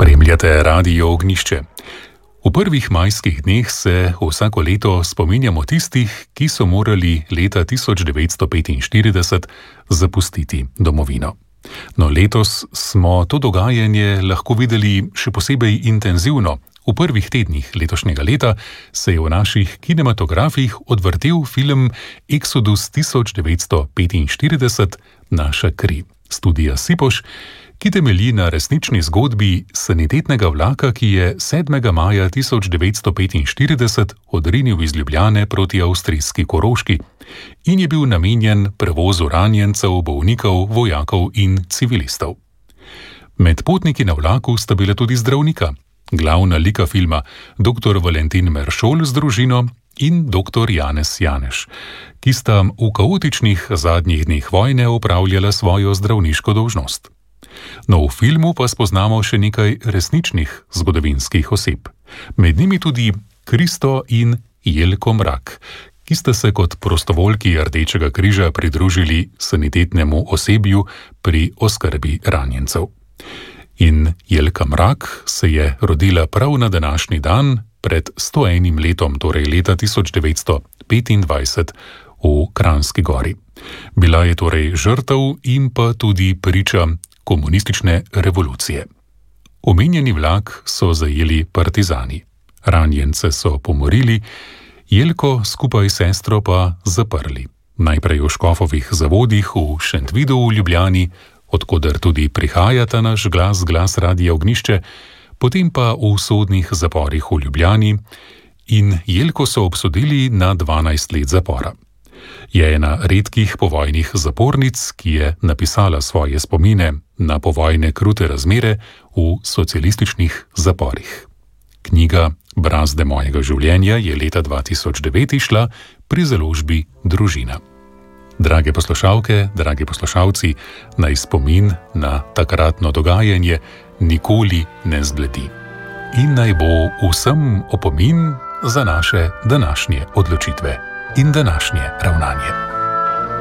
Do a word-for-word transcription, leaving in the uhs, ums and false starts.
Spremljate Radio Ognjišče. V prvih majskih dneh se vsako leto spominjamo tistih, ki so morali leta tisoč devetsto petinštirideset zapustiti domovino. No, letos smo to dogajanje lahko videli še posebej intenzivno. V prvih tednih letošnjega leta se je v naših kinematografih odvrtel film Exodus tisoč devetsto petinštirideset Naša kri, studija Sipoš, ki temelji na resnični zgodbi sanitetnega vlaka, ki je sedmega maja tisoč devetsto petinštirideset odrinil iz Ljubljane proti avstrijski Koroški in je bil namenjen prevozu ranjencev, bolnikov, vojakov in civilistov. Med potniki na vlaku sta bila tudi zdravnika, glavna lika filma doktor Valentin Meršol z družino in doktor Janez Janeš, ki sta v kaotičnih zadnjih dneh vojne opravljala svojo zdravniško dolžnost. No, v filmu pa spoznamo še nekaj resničnih zgodovinskih oseb. Med njimi tudi Kristo in Jelko Mrak, ki sta se kot prostovoljki Rdečega križa pridružili sanitetnemu osebju pri oskrbi ranjencev. In Jelka Mrak se je rodila prav na današnji dan pred sto enim letom, torej leta tisoč devetsto petindvajset v Kranjski Gori. Bila je torej žrtev in pa tudi priča komunistične revolucije. Omenjeni vlak so zajeli partizani. Ranjence so pomorili, Jelko skupaj s sestro pa zaprli. Najprej v Škofovih zavodih v Šentvidu v Ljubljani, odkoder tudi prihaja ta naš glas, glas Radia Ognjišče, potem pa v sodnih zaporih v Ljubljani in Jelko so obsodili na dvanajst let zapora. Je ena redkih povojnih zapornic, ki je napisala svoje spomine na povojne krute razmere v socialističnih zaporih. Knjiga Brazde mojega življenja je leta dva tisoč devet izšla pri založbi Družina. Drage poslušalke, dragi poslušalci, naj spomin na takratno dogajanje nikoli ne zbledi. In naj bo vsem opomin za naše današnje odločitve in današnje ravnanje.